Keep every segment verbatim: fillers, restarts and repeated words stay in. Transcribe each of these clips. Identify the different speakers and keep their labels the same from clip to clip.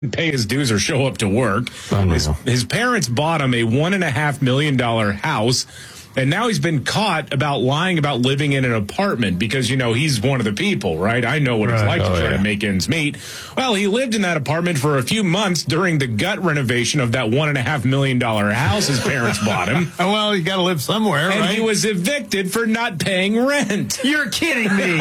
Speaker 1: pay his dues or show up to work. His, his parents bought him a one and a half million dollar house, and now he's been caught about lying about living in an apartment because, you know, he's one of the people, right? I know what right. it's like oh, to try yeah. to make ends meet. Well, he lived in that apartment for a few months during the gut renovation of that one and a half million dollar house his parents bought him.
Speaker 2: Well, you got to live somewhere,
Speaker 1: and
Speaker 2: right?
Speaker 1: And he was evicted for not paying rent.
Speaker 2: You're kidding me.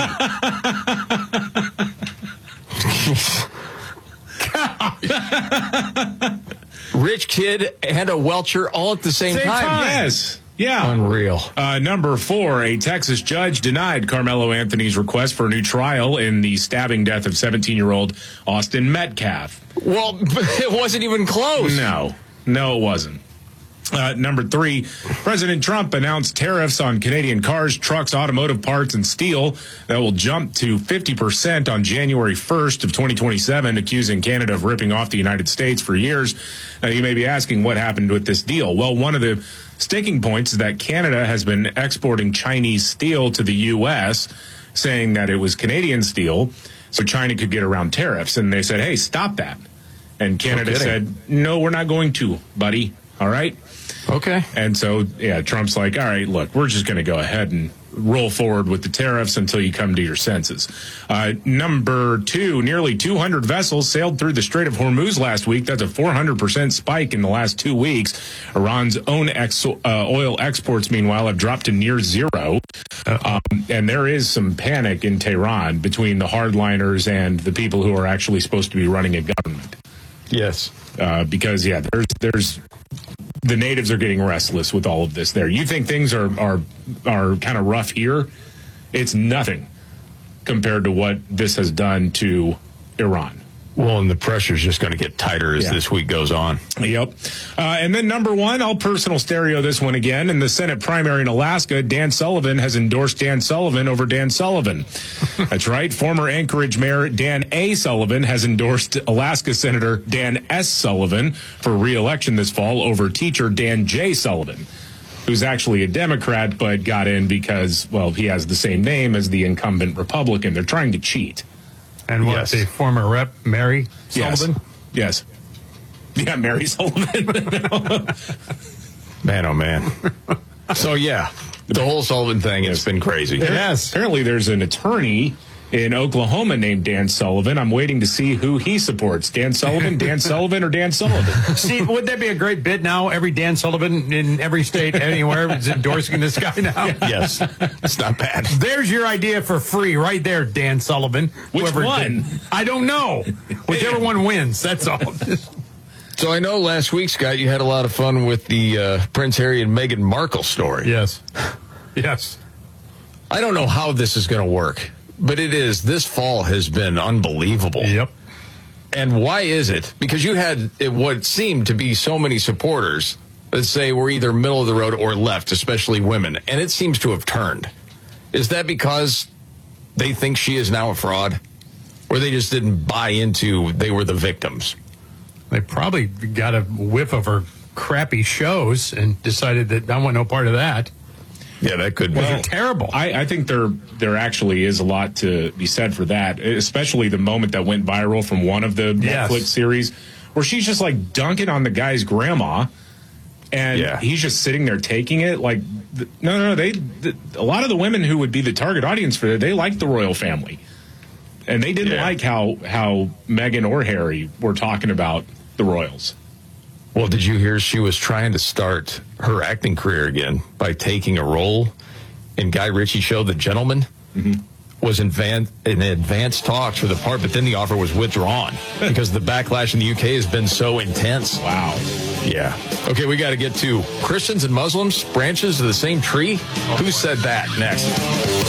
Speaker 3: Rich kid and a Welcher all at the same,
Speaker 1: same
Speaker 3: time.
Speaker 1: time. Yes. Yeah.
Speaker 3: Unreal.
Speaker 1: Uh, number four, a Texas judge denied Carmelo Anthony's request for a new trial in the stabbing death of seventeen-year-old Austin Metcalf.
Speaker 3: Well, it wasn't even close.
Speaker 1: No. No, it wasn't. Uh, number three, President Trump announced tariffs on Canadian cars, trucks, automotive parts, and steel that will jump to fifty percent on January first of twenty twenty-seven, accusing Canada of ripping off the United States for years. Now, you may be asking what happened with this deal. Well, one of the sticking points is that Canada has been exporting Chinese steel to the U S, saying that it was Canadian steel, so China could get around tariffs. And they said, hey, stop that. And Canada said, no, we're not going to, buddy. All right?
Speaker 3: Okay.
Speaker 1: And so, yeah, Trump's like, all right, look, we're just going to go ahead and roll forward with the tariffs until you come to your senses. Uh, number two, nearly two hundred vessels sailed through the Strait of Hormuz last week. That's a four hundred percent spike in the last two weeks. Iran's own ex- uh, oil exports, meanwhile, have dropped to near zero. Um, and there is some panic in Tehran between the hardliners and the people who are actually supposed to be running a government.
Speaker 3: Yes.
Speaker 1: Uh, because, yeah, there's there's... the natives are getting restless with all of this there. You think things are are are kind of rough here? It's nothing compared to what this has done to Iran.
Speaker 3: Well, and the pressure's just going to get tighter as yeah. this week goes on.
Speaker 1: Yep. Uh, and then number one, I'll personal stereo this one again. In the Senate primary in Alaska, Dan Sullivan has endorsed Dan Sullivan over Dan Sullivan. That's right. Former Anchorage Mayor Dan A. Sullivan has endorsed Alaska Senator Dan S. Sullivan for re-election this fall over teacher Dan J. Sullivan, who's actually a Democrat but got in because, well, he has the same name as the incumbent Republican. They're trying to cheat.
Speaker 2: And what,
Speaker 1: yes.
Speaker 2: the former rep, Mary Sullivan?
Speaker 1: Yes. yes. Yeah, Mary Sullivan.
Speaker 3: Man, oh, man. So, yeah, the whole Sullivan thing has been crazy.
Speaker 1: There,
Speaker 2: yes.
Speaker 1: Apparently there's an attorney in Oklahoma named Dan Sullivan. I'm waiting to see who he supports. Dan Sullivan, Dan Sullivan, or Dan Sullivan?
Speaker 2: Steve, would that be a great bit now? Every Dan Sullivan in every state, anywhere, is endorsing this guy now?
Speaker 3: Yes. It's not bad.
Speaker 2: There's your idea for free right there, Dan Sullivan.
Speaker 1: Which
Speaker 2: Whoever
Speaker 1: one?
Speaker 2: Did. I don't know. Whichever one wins, that's all.
Speaker 3: So I know last week, Scott, you had a lot of fun with the uh, Prince Harry and Meghan Markle story.
Speaker 2: Yes. Yes.
Speaker 3: I don't know how this is going to work. But it is. This fall has been unbelievable.
Speaker 2: Yep.
Speaker 3: And why is it? Because you had what seemed to be so many supporters that say we're either middle of the road or left, especially women. And it seems to have turned. Is that because they think she is now a fraud? Or they just didn't buy into they were the victims?
Speaker 2: They probably got a whiff of her crappy shows and decided that I want no part of that.
Speaker 3: Yeah, that could be
Speaker 1: well,
Speaker 2: terrible.
Speaker 1: I, I think there there actually is a lot to be said for that, especially the moment that went viral from one of the
Speaker 2: yes.
Speaker 1: Netflix series where she's just like dunking on the guy's grandma, and
Speaker 3: yeah.
Speaker 1: he's just sitting there taking it. Like, no, no, no. They the, a lot of the women who would be the target audience for it, they like the royal family, and they didn't yeah. like how how Meghan or Harry were talking about the royals.
Speaker 3: Well, did you hear she was trying to start her acting career again by taking a role in Guy Ritchie's show, The Gentleman?
Speaker 1: Mm-hmm.
Speaker 3: Was in, van, in advanced talks for the part, but then the offer was withdrawn because the backlash in the U K has been so intense.
Speaker 1: Wow.
Speaker 3: Yeah. Okay, we got to get to Christians and Muslims, branches of the same tree. Who said that? Next.